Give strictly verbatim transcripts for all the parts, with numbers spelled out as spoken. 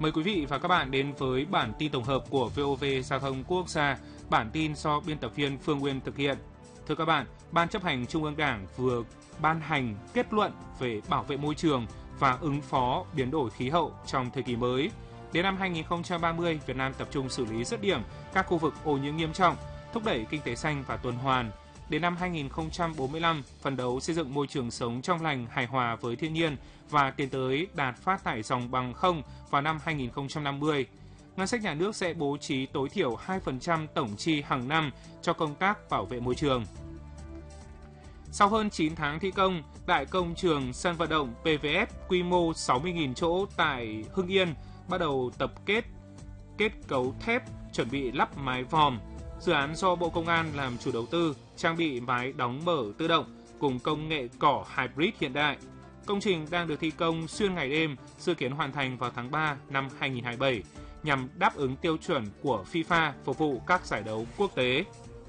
Mời quý vị và các bạn đến với bản tin tổng hợp của vê o vê Giao thông Quốc gia. Bản tin do biên tập viên Phương Nguyên thực hiện. Thưa các bạn, Ban chấp hành Trung ương Đảng vừa ban hành kết luận về bảo vệ môi trường và ứng phó biến đổi khí hậu trong thời kỳ mới. Đến năm hai không ba mươi, Việt Nam tập trung xử lý dứt điểm các khu vực ô nhiễm nghiêm trọng, thúc đẩy kinh tế xanh và tuần hoàn. Đến năm hai không bốn lăm, phấn đấu xây dựng môi trường sống trong lành, hài hòa với thiên nhiên và tiến tới đạt phát thải ròng bằng không vào năm hai không năm mươi. Ngân sách nhà nước sẽ bố trí tối thiểu hai phần trăm tổng chi hàng năm cho công tác bảo vệ môi trường. Sau hơn chín tháng thi công, tại công trường sân vận động pê vê ép quy mô sáu mươi nghìn chỗ tại Hưng Yên bắt đầu tập kết kết cấu thép, chuẩn bị lắp mái vòm. Dự án do Bộ Công an làm chủ đầu tư, trang bị mái đóng mở tự động cùng công nghệ cỏ hybrid hiện đại. Công trình đang được thi công xuyên ngày đêm, dự kiến hoàn thành vào tháng ba năm hai không hai bảy, nhằm đáp ứng tiêu chuẩn của FIFA phục vụ các giải đấu quốc tế.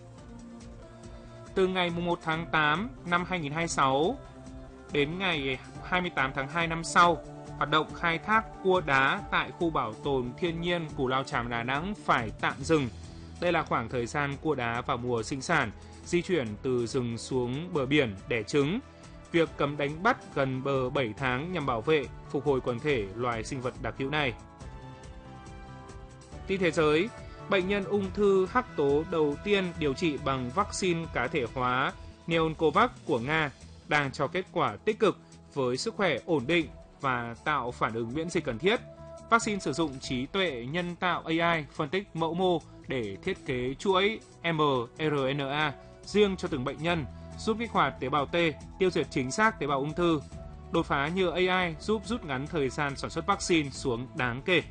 Từ ngày mùng một tháng tám năm hai không hai sáu đến ngày hai mươi tám tháng hai năm sau, hoạt động khai thác cua đá tại khu bảo tồn thiên nhiên Cù Lao Chàm Đà Nẵng phải tạm dừng. Đây là khoảng thời gian cua đá vào mùa sinh sản, di chuyển từ rừng xuống bờ biển đẻ trứng. Việc cấm đánh bắt gần bờ bảy tháng nhằm bảo vệ, phục hồi quần thể loài sinh vật đặc hữu này. Tin thế giới, bệnh nhân ung thư hắc tố đầu tiên điều trị bằng vaccine cá thể hóa Neoncovax của Nga đang cho kết quả tích cực với sức khỏe ổn định và tạo phản ứng miễn dịch cần thiết. Vaccine sử dụng trí tuệ nhân tạo a i phân tích mẫu mô để thiết kế chuỗi em rờ en a riêng cho từng bệnh nhân, giúp kích hoạt tế bào T, tiêu diệt chính xác tế bào ung thư. Đột phá nhờ a i giúp rút ngắn thời gian sản xuất vaccine xuống đáng kể.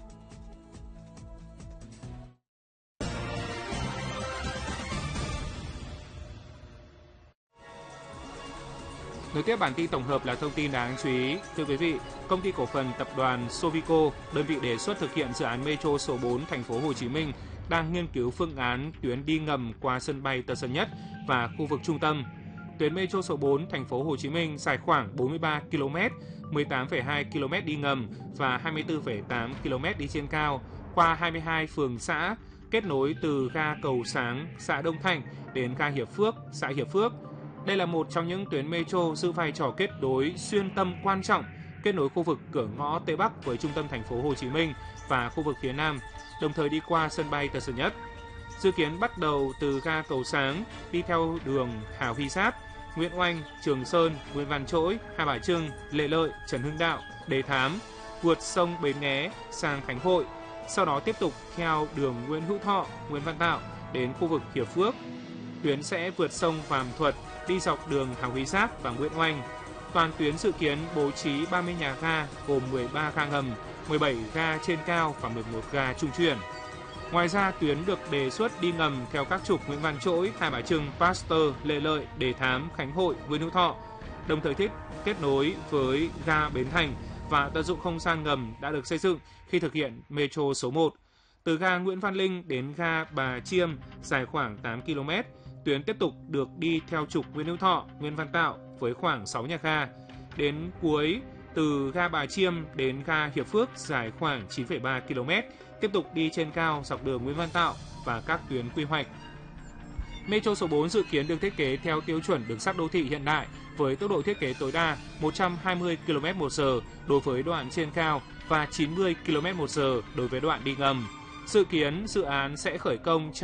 Nối tiếp bản tin tổng hợp là thông tin đáng chú ý. Thưa quý vị, công ty cổ phần tập đoàn Sovico, đơn vị đề xuất thực hiện dự án Metro số bốn thành phố Hồ Chí Minh, đang nghiên cứu phương án tuyến đi ngầm qua sân bay Tân Sơn Nhất và khu vực trung tâm. Tuyến Metro số bốn thành phố Hồ Chí Minh dài khoảng bốn mươi ba ki lô mét, mười tám phẩy hai ki lô mét đi ngầm và hai mươi tư phẩy tám ki lô mét đi trên cao, qua hai mươi hai phường xã, kết nối từ ga Cầu Sáng, xã Đông Thạnh đến ga Hiệp Phước, xã Hiệp Phước. Đây là một trong những tuyến metro giữ vai trò kết nối xuyên tâm quan trọng, kết nối khu vực cửa ngõ Tây Bắc với trung tâm thành phố Hồ Chí Minh và khu vực phía Nam, đồng thời đi qua sân bay Tân Sơn Nhất. Dự kiến bắt đầu từ ga Cầu Sáng, đi theo đường Hào Huy Giáp, Nguyễn Oanh, Trường Sơn, Nguyễn Văn Trỗi, Hai Bà Trưng, Lê Lợi, Trần Hưng Đạo, Đề Thám, vượt sông Bến Nghé sang Khánh Hội, sau đó tiếp tục theo đường Nguyễn Hữu Thọ, Nguyễn Văn Tạo đến khu vực Hiệp Phước. Tuyến sẽ vượt sông Vàm Thuật, đi dọc đường Hào Huy Giáp và Nguyễn Oanh. Toàn tuyến dự kiến bố trí ba mươi nhà ga gồm mười ba ga ngầm, mười bảy ga trên cao và mười một ga trung chuyển. Ngoài ra, tuyến được đề xuất đi ngầm theo các trục Nguyễn Văn Trỗi, Hai Bà Trưng, Pasteur, Lê Lợi, Đề Thám, Khánh Hội, Nguyễn Hữu Thọ, đồng thời thiết kết nối với ga Bến Thành và tận dụng không gian ngầm đã được xây dựng khi thực hiện Metro số một. Từ ga Nguyễn Văn Linh đến ga Bà Chiêm dài khoảng tám ki lô mét, tuyến tiếp tục được đi theo trục Nguyễn Hữu Thọ, Nguyễn Văn Tạo với khoảng sáu nhà ga. Đến cuối, từ ga Bà Chiêm đến ga Hiệp Phước dài khoảng chín phẩy ba ki lô mét, tiếp tục đi trên cao dọc đường Nguyễn Văn Tạo và các tuyến quy hoạch. Metro số bốn dự kiến được thiết kế theo tiêu chuẩn đường sắt đô thị hiện đại với tốc độ thiết kế tối đa một trăm hai mươi ki lô mét một giờ đối với đoạn trên cao và chín mươi ki lô mét một giờ đối với đoạn đi ngầm. Dự kiến dự án sẽ khởi công trong